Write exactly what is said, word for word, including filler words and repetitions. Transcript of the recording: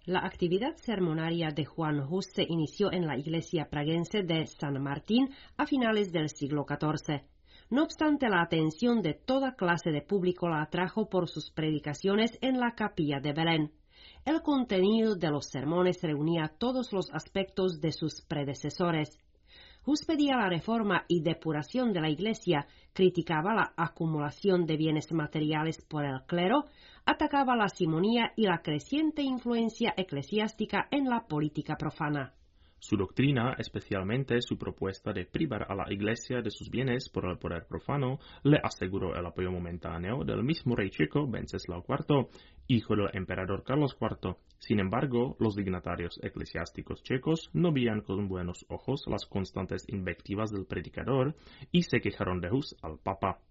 La actividad sermonaria de Juan Hus se inició en la iglesia praguense de San Martín a finales del siglo catorce. No obstante, la atención de toda clase de público la atrajo por sus predicaciones en la capilla de Belén. El contenido de los sermones reunía todos los aspectos de sus predecesores. Hus pedía la reforma y depuración de la Iglesia, criticaba la acumulación de bienes materiales por el clero, atacaba la simonía y la creciente influencia eclesiástica en la política profana. Su doctrina, especialmente su propuesta de privar a la Iglesia de sus bienes por el poder profano, le aseguró el apoyo momentáneo del mismo rey checo Wenceslao cuarto, hijo del emperador Carlos cuarto. Sin embargo, los dignatarios eclesiásticos checos no veían con buenos ojos las constantes invectivas del predicador y se quejaron de Hus al Papa.